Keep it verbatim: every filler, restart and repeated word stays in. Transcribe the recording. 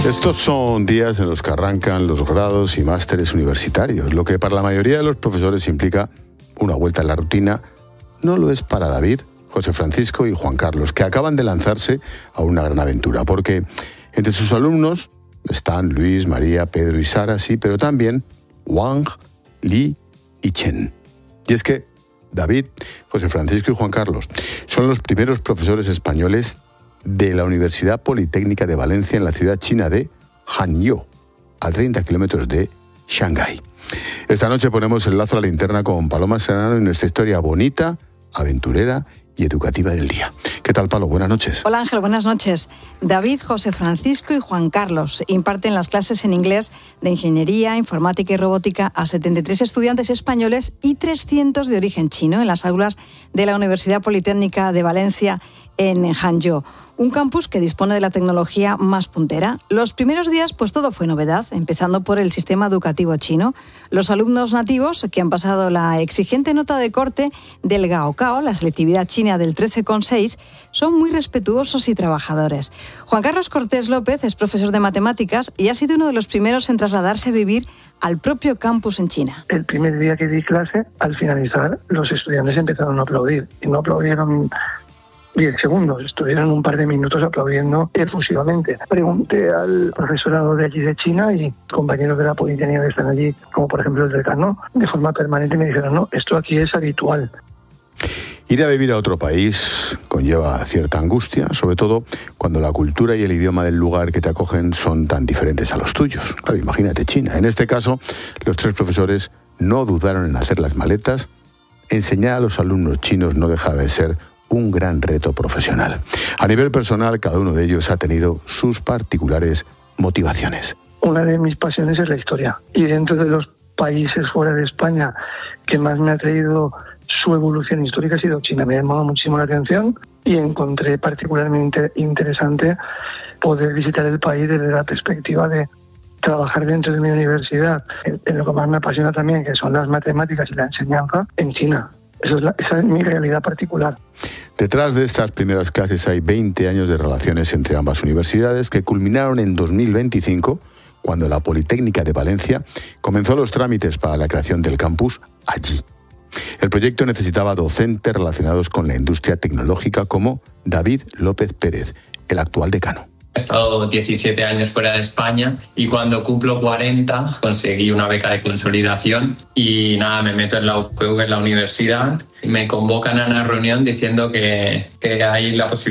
Estos son días en los que arrancan los grados y másteres universitarios, lo que para la mayoría de los profesores implica una vuelta a la rutina. No lo es para David, José Francisco y Juan Carlos, que acaban de lanzarse a una gran aventura, porque entre sus alumnos están Luis, María, Pedro y Sara, sí, pero también Wang, Li y Chen. Y es que David, José Francisco y Juan Carlos son los primeros profesores españoles de la Universidad Politécnica de Valencia en la ciudad china de Hangzhou, a treinta kilómetros de Shanghái. Esta noche ponemos el lazo a la linterna con Paloma Serrano en nuestra historia bonita, aventurera y educativa del día. ¿Qué tal, Palo? Buenas noches. Hola, Ángel. Buenas noches. David, José Francisco y Juan Carlos imparten las clases en inglés de Ingeniería, Informática y Robótica a setenta y tres estudiantes españoles y trescientos de origen chino en las aulas de la Universidad Politécnica de Valencia en Hangzhou, un campus que dispone de la tecnología más puntera. Los primeros días, pues todo fue novedad, empezando por el sistema educativo chino. Los alumnos nativos, que han pasado la exigente nota de corte del Gaokao, la selectividad china del trece coma seis, son muy respetuosos y trabajadores. Juan Carlos Cortés López es profesor de matemáticas y ha sido uno de los primeros en trasladarse a vivir al propio campus en China. El primer día que di clase, al finalizar, los estudiantes empezaron a aplaudir. Y no aplaudieron diez segundos, estuvieron un par de minutos aplaudiendo efusivamente. Pregunté al profesorado de allí de China y compañeros de la Politécnica que están allí, como por ejemplo el decano, de forma permanente me dijeron, no, esto aquí es habitual. Ir a vivir a otro país conlleva cierta angustia, sobre todo cuando la cultura y el idioma del lugar que te acogen son tan diferentes a los tuyos. Claro, imagínate China. En este caso, los tres profesores no dudaron en hacer las maletas. Enseñar a los alumnos chinos no deja de ser un gran reto profesional. A nivel personal, cada uno de ellos ha tenido sus particulares motivaciones. Una de mis pasiones es la historia. Y dentro de los países fuera de España que más me ha traído su evolución histórica ha sido China. Me ha llamado muchísimo la atención y encontré particularmente interesante poder visitar el país desde la perspectiva de trabajar dentro de mi universidad en lo que más me apasiona también, que son las matemáticas y la enseñanza en China. Eso es la, esa es mi realidad particular. Detrás de estas primeras clases hay veinte años de relaciones entre ambas universidades que culminaron en dos mil veinticinco, cuando la Politécnica de Valencia comenzó los trámites para la creación del campus allí. El proyecto necesitaba docentes relacionados con la industria tecnológica como David López Pérez, el actual decano. He estado diecisiete años fuera de España y cuando cumplo cuarenta conseguí una beca de consolidación y nada, me meto en la U P V, en la universidad, y me convocan a una reunión diciendo que, que hay la posibilidad